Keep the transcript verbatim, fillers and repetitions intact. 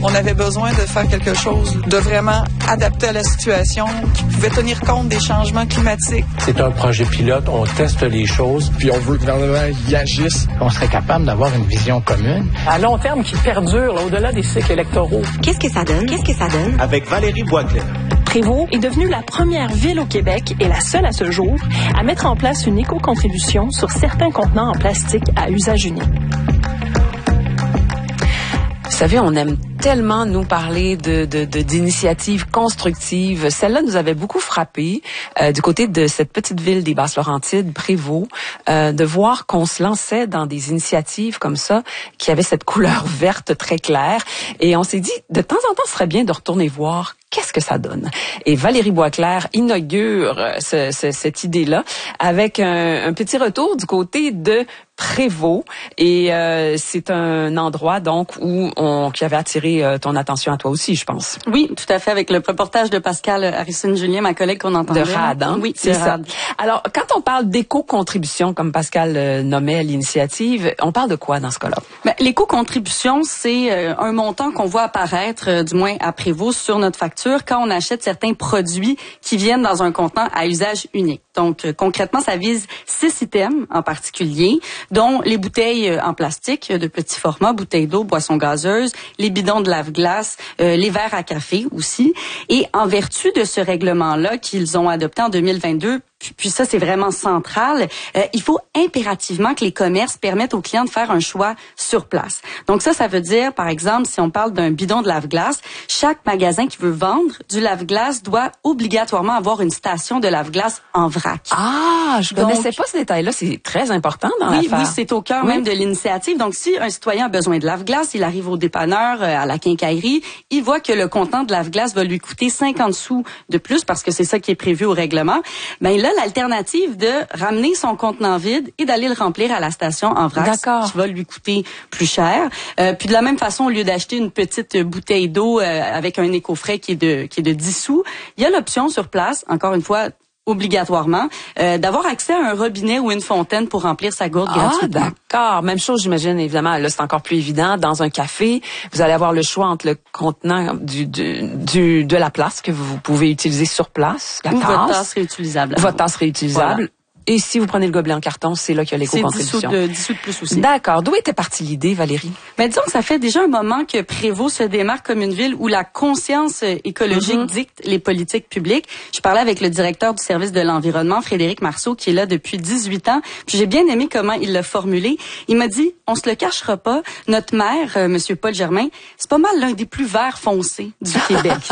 On avait besoin de faire quelque chose de vraiment adapté à la situation, qui pouvait tenir compte des changements climatiques. C'est un projet pilote, on teste les choses. Puis on veut que le gouvernement y agisse. On serait capable d'avoir une vision commune. À long terme, qui perdure là, au-delà des cycles électoraux. Qu'est-ce que ça donne? Qu'est-ce que ça donne? Avec Valérie Boisclair. Prévost est devenue la première ville au Québec et la seule à ce jour à mettre en place une éco-contribution sur certains contenants en plastique à usage unique. Vous savez, on aime tellement nous parler de, de, de d'initiatives constructives. Celle-là nous avait beaucoup frappé euh, du côté de cette petite ville des Basses-Laurentides, Prévost, euh, de voir qu'on se lançait dans des initiatives comme ça, qui avaient cette couleur verte très claire. Et on s'est dit, de temps en temps, ce serait bien de retourner voir qu'est-ce que ça donne. Et Valérie Boisclair inaugure ce, ce, cette idée-là avec un, un petit retour du côté de Prévost. Et euh, c'est un endroit donc où on qui avait attiré euh, ton attention à toi aussi, je pense. Oui, tout à fait, avec le reportage de Pascal Harrison-Julien, ma collègue qu'on entendait. De R A D, hein? Oui, c'est ça. R A D. Alors, quand on parle d'éco-contribution, comme Pascal euh, nommait l'initiative, on parle de quoi dans ce cas-là? Ben, l'éco-contribution, c'est euh, un montant qu'on voit apparaître, euh, du moins à Prévost, sur notre facture quand on achète certains produits qui viennent dans un contenant à usage unique. Donc, euh, concrètement, ça vise six items en particulier, dont les bouteilles euh, en plastique de petit format, bouteilles d'eau, boissons gazeuses, les bidons de lave-glace, euh, les verres à café aussi. Et en vertu de ce règlement-là qu'ils ont adopté en deux mille vingt-deux, puis ça, c'est vraiment central. Euh, il faut impérativement que les commerces permettent aux clients de faire un choix sur place. Donc ça, ça veut dire, par exemple, si on parle d'un bidon de lave-glace, chaque magasin qui veut vendre du lave-glace doit obligatoirement avoir une station de lave-glace en vrac. Ah, je Donc, connaissais pas ce détail-là. C'est très important dans oui, l'affaire. Oui, c'est au cœur oui. même de l'initiative. Donc, si un citoyen a besoin de lave-glace, il arrive au dépanneur, à la quincaillerie, il voit que le contenant de lave-glace va lui coûter cinquante sous de plus parce que c'est ça qui est prévu au règlement. Ben là, l'alternative de ramener son contenant vide et d'aller le remplir à la station en vrac, D'accord. qui va lui coûter plus cher. Euh, puis de la même façon, au lieu d'acheter une petite bouteille d'eau euh, avec un éco-frais qui est de qui est de dix sous, il y a l'option sur place, encore une fois, obligatoirement, euh, d'avoir accès à un robinet ou une fontaine pour remplir sa gourde ah, gratuitement. D'accord. Même chose, j'imagine, évidemment. Là, c'est encore plus évident. Dans un café, vous allez avoir le choix entre le contenant du, du, du de la place que vous pouvez utiliser sur place, la ou tasse, votre tasse réutilisable. Votre tasse réutilisable. Voilà. Et si vous prenez le gobelet en carton, c'est là qu'il y a l'éco-contribution. C'est dix sous de, dix sous de plus aussi. D'accord. D'où était partie l'idée, Valérie? Ben, disons que ça fait déjà un moment que Prévost se démarque comme une ville où la conscience écologique mm-hmm. dicte les politiques publiques. Je parlais avec le directeur du service de l'environnement, Frédéric Marceau, qui est là depuis dix-huit ans. Puis j'ai bien aimé comment il l'a formulé. Il m'a dit, on se le cachera pas, notre maire, euh, Monsieur Paul Germain, c'est pas mal l'un des plus verts foncés du Québec.